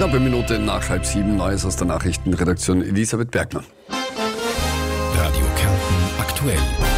Knappe Minute nach 6:30, Neues aus der Nachrichtenredaktion Elisabeth Bergner. Radio Kärnten aktuell.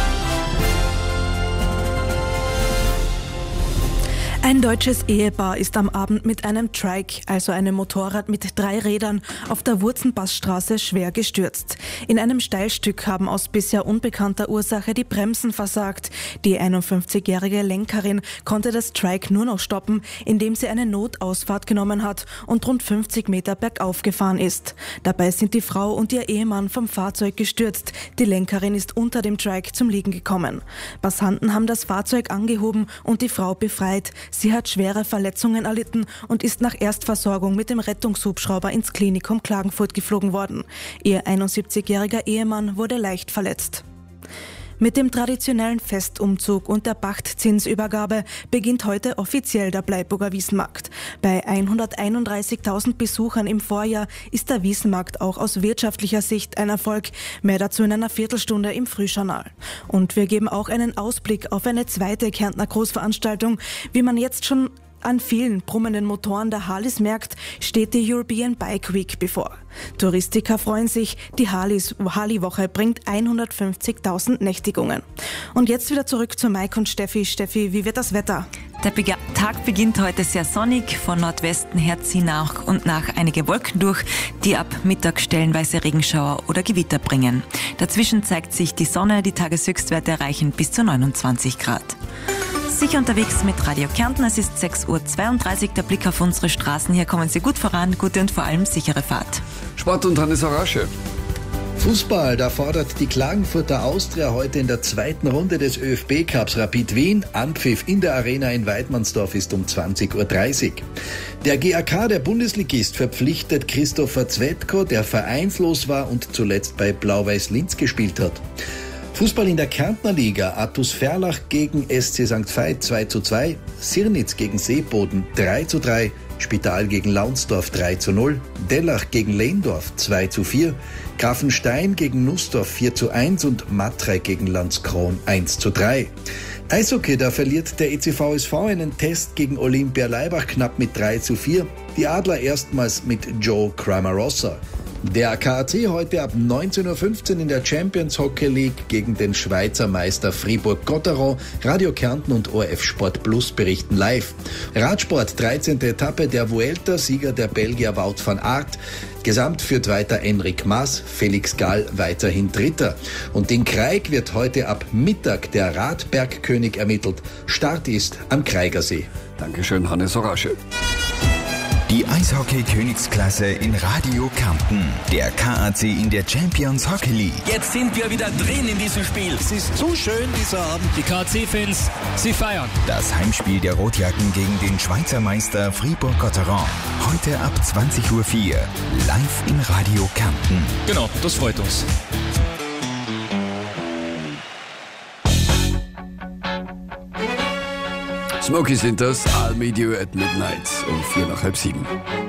Ein deutsches Ehepaar ist am Abend mit einem Trike, also einem Motorrad mit 3 Rädern, auf der Wurzenpassstraße schwer gestürzt. In einem Steilstück haben aus bisher unbekannter Ursache die Bremsen versagt. Die 51-jährige Lenkerin konnte das Trike nur noch stoppen, indem sie eine Notausfahrt genommen hat und rund 50 Meter bergauf gefahren ist. Dabei sind die Frau und ihr Ehemann vom Fahrzeug gestürzt. Die Lenkerin ist unter dem Trike zum Liegen gekommen. Passanten haben das Fahrzeug angehoben und die Frau befreit. Sie hat schwere Verletzungen erlitten und ist nach Erstversorgung mit dem Rettungshubschrauber ins Klinikum Klagenfurt geflogen worden. Ihr 71-jähriger Ehemann wurde leicht verletzt. Mit dem traditionellen Festumzug und der Pachtzinsübergabe beginnt heute offiziell der Bleiburger Wiesenmarkt. Bei 131.000 Besuchern im Vorjahr ist der Wiesenmarkt auch aus wirtschaftlicher Sicht ein Erfolg. Mehr dazu in einer Viertelstunde im Frühjournal. Und wir geben auch einen Ausblick auf eine zweite Kärntner Großveranstaltung. Wie man jetzt schon an vielen brummenden Motoren der Harleys merkt, steht die European Bike Week bevor. Touristiker freuen sich, die Harley-Woche bringt 150.000 Nächtigungen. Und jetzt wieder zurück zu Mike und Steffi. Steffi, wie wird das Wetter? Der Tag beginnt heute sehr sonnig, von Nordwesten her ziehen nach und nach einige Wolken durch, die ab Mittag stellenweise Regenschauer oder Gewitter bringen. Dazwischen zeigt sich die Sonne, die Tageshöchstwerte erreichen bis zu 29 Grad. Sicher unterwegs mit Radio Kärnten, es ist 6:32 Uhr, der Blick auf unsere Straßen. Hier kommen Sie gut voran, gute und vor allem sichere Fahrt. Sport und Hannes Orasche. Fußball, da fordert die Klagenfurter Austria heute in der zweiten Runde des ÖFB-Cups Rapid Wien. Anpfiff in der Arena in Weidmannsdorf ist um 20:30 Uhr. Der GAK, der Bundesligist, verpflichtet Christopher Zvetko, der vereinslos war und zuletzt bei Blau-Weiß Linz gespielt hat. Fußball in der Kärntner Liga, Artus Verlach gegen SC St. Veit 2:2, Sirnitz gegen Seeboden 3:3, Spital gegen Launsdorf 3:0, Dellach gegen Lehndorf 2:4, Grafenstein gegen Nussdorf 4:1 und Matrei gegen Landskron 1:3. Eishockey, da verliert der ECVSV einen Test gegen Olympia Laibach knapp mit 3:4, die Adler erstmals mit Joe Cramarossa. Der KAC heute ab 19:15 Uhr in der Champions Hockey League gegen den Schweizer Meister Fribourg-Gotteron. Radio Kärnten und ORF Sport Plus berichten live. Radsport, 13. Etappe der Vuelta, Sieger der Belgier Wout van Aert. Gesamt führt weiter Enric Mas, Felix Gall weiterhin Dritter. Und in Kraig wird heute ab Mittag der Radbergkönig ermittelt. Start ist am Kraigersee. Dankeschön, Hannes Orasche. Die Eishockey-Königsklasse in Radio Kärnten. Der KAC in der Champions Hockey League. Jetzt sind wir wieder drin in diesem Spiel. Es ist zu schön, dieser Abend. Die KAC-Fans, sie feiern. Das Heimspiel der Rotjacken gegen den Schweizer Meister Fribourg-Gotteron. Heute ab 20:04 Uhr. Live in Radio Kärnten. Genau, das freut uns. Smoky sind das, I'll meet you at midnight um 6:45 Uhr.